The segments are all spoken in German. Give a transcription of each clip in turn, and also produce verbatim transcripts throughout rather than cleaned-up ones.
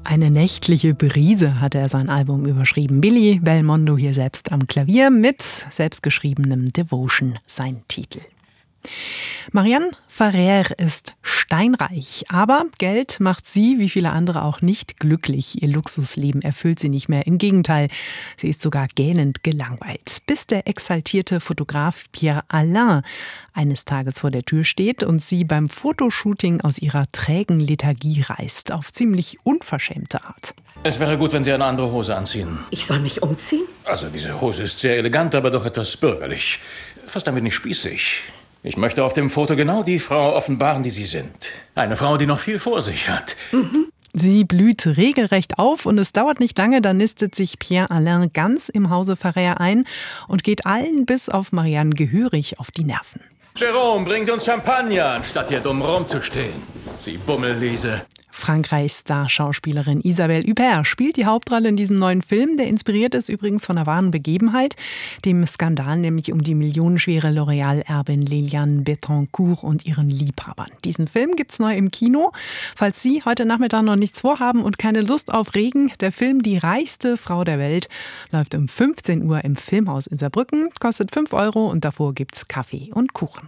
Eine nächtliche Brise hatte er sein Album überschrieben. Billy Belmondo hier selbst am Klavier mit selbstgeschriebenem Devotion, sein Titel. Marianne Ferrer ist steinreich, aber Geld macht sie, wie viele andere auch, nicht glücklich. Ihr Luxusleben erfüllt sie nicht mehr. Im Gegenteil, sie ist sogar gähnend gelangweilt. Bis der exaltierte Fotograf Pierre Alain eines Tages vor der Tür steht und sie beim Fotoshooting aus ihrer trägen Lethargie reißt, auf ziemlich unverschämte Art. Es wäre gut, wenn Sie eine andere Hose anziehen. Ich soll mich umziehen? Also diese Hose ist sehr elegant, aber doch etwas bürgerlich. Fast ein wenig spießig. Ich möchte auf dem Foto genau die Frau offenbaren, die Sie sind. Eine Frau, die noch viel vor sich hat. Mhm. Sie blüht regelrecht auf und es dauert nicht lange, dann nistet sich Pierre Alain ganz im Hause Ferrer ein und geht allen bis auf Marianne gehörig auf die Nerven. Jerome, bringen Sie uns Champagner, anstatt hier dumm rumzustehen. Sie Bummelliese. Frankreichs Star-Schauspielerin Isabelle Huppert spielt die Hauptrolle in diesem neuen Film. Der inspiriert ist übrigens von einer wahren Begebenheit, dem Skandal nämlich um die millionenschwere L'Oréal-Erbin Liliane Bettencourt und ihren Liebhabern. Diesen Film gibt's neu im Kino. Falls Sie heute Nachmittag noch nichts vorhaben und keine Lust auf Regen, der Film Die reichste Frau der Welt läuft um fünfzehn Uhr im Filmhaus in Saarbrücken, kostet fünf Euro und davor gibt's Kaffee und Kuchen.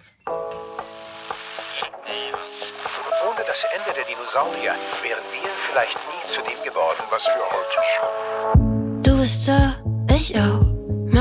Ohne das Ende der Dinosaurier wären wir vielleicht nie zu dem geworden, was wir heute sind. Du bist da, ich auch.